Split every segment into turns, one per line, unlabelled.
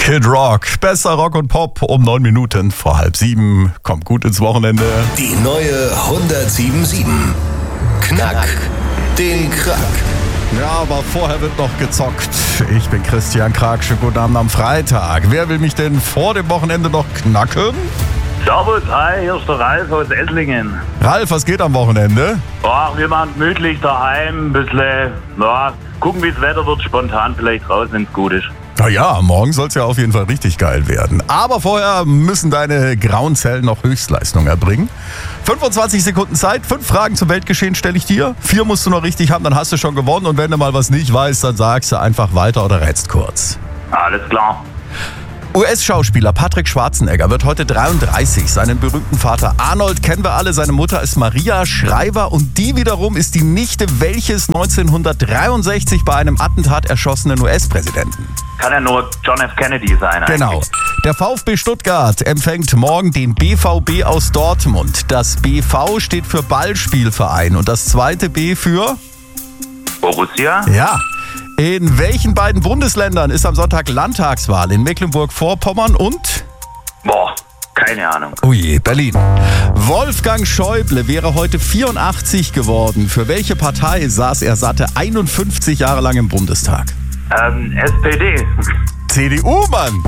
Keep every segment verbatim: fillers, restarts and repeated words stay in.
Kid Rock, besser Rock und Pop um neun Minuten vor halb sieben. Kommt gut ins Wochenende.
Die neue hundertsieben Komma sieben. Knack den Krack.
Ja, aber vorher wird noch gezockt. Ich bin Christian Krag, schönen guten Abend am Freitag. Wer will mich denn vor dem Wochenende noch knacken?
Servus, hi, hier ist der Ralf aus Esslingen.
Ralf, was geht am Wochenende?
Ach, wir machen gemütlich daheim, ein bisschen, ja, gucken wie das Wetter wird, spontan vielleicht raus, wenn es gut ist.
Na ja, morgen soll es ja auf jeden Fall richtig geil werden. Aber vorher müssen deine grauen Zellen noch Höchstleistung erbringen. fünfundzwanzig Sekunden Zeit, fünf Fragen zum Weltgeschehen stelle ich dir. Vier musst du noch richtig haben, dann hast du schon gewonnen. Und wenn du mal was nicht weißt, dann sagst du einfach weiter oder rätst kurz.
Alles klar.
U S-Schauspieler Patrick Schwarzenegger wird heute dreiunddreißig. Seinen berühmten Vater Arnold kennen wir alle. Seine Mutter ist Maria Shriver und die wiederum ist die Nichte welches neunzehnhundertdreiundsechzig bei einem Attentat erschossenen U S-Präsidenten?
Kann ja nur John F. Kennedy sein.
Genau.
Eigentlich.
Der VfB Stuttgart empfängt morgen den B V B aus Dortmund. Das B V steht für Ballspielverein und das zweite B für?
Borussia?
Ja. In welchen beiden Bundesländern ist am Sonntag Landtagswahl? In Mecklenburg-Vorpommern und?
Boah, keine Ahnung.
Oh je, Berlin. Wolfgang Schäuble wäre heute vierundachtzig geworden. Für welche Partei saß er satte einundfünfzig Jahre lang im Bundestag?
Ähm, S P D.
C D U, Mann.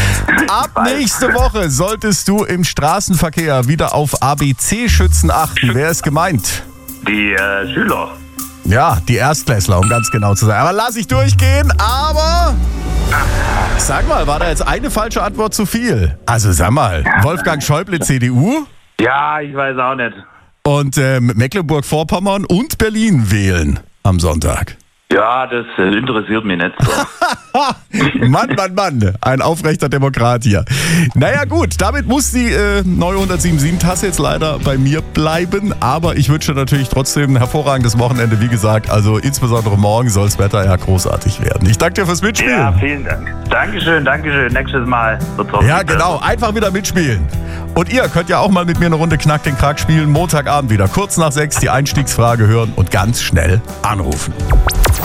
Ab nächste Woche solltest du im Straßenverkehr wieder auf A B C-Schützen achten. Wer ist gemeint?
Die äh, Schüler.
Ja, die Erstklässler, um ganz genau zu sein. Aber lass ich durchgehen, aber... Sag mal, war da jetzt eine falsche Antwort zu viel? Also sag mal, Wolfgang Schäuble, C D U
Ja, ich weiß auch nicht.
und äh, Mecklenburg-Vorpommern und Berlin wählen am Sonntag.
Ja, das äh, interessiert mich nicht so.
Mann, Mann, Mann, ein aufrechter Demokrat hier. Naja gut, damit muss die äh, neue hundertsiebenundsiebzig-Tasse jetzt leider bei mir bleiben. Aber ich wünsche natürlich trotzdem ein hervorragendes Wochenende. Wie gesagt, also insbesondere morgen soll das Wetter ja großartig werden. Ich danke dir fürs Mitspielen.
Ja, vielen Dank. Dankeschön, Dankeschön. Nächstes Mal wird's auch
Ja,
besser.
genau. Einfach wieder mitspielen. Und ihr könnt ja auch mal mit mir eine Runde Knack den Krack spielen. Montagabend wieder kurz nach sechs die Einstiegsfrage hören und ganz schnell anrufen.